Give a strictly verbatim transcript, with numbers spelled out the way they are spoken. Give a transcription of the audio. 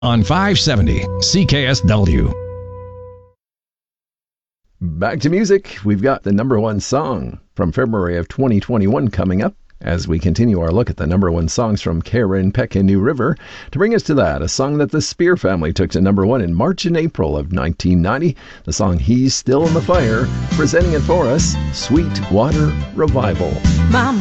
on five seventy C K S W. Back to music. We've got the number one song from February of twenty twenty-one coming up as we continue our look at the number one songs from Karen Peck and New River. To bring us to that, a song that the Spear Family took to number one in March and April of nineteen ninety, the song He's Still in the Fire, presenting it for us, Sweet Water Revival. Mama.